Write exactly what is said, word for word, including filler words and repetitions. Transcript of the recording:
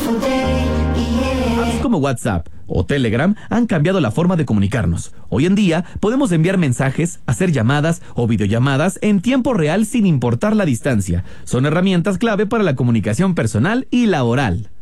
Apps como WhatsApp o Telegram han cambiado la forma de comunicarnos. Hoy en día podemos enviar mensajes, hacer llamadas o videollamadas en tiempo real sin importar la distancia. Son herramientas clave para la comunicación personal y laboral.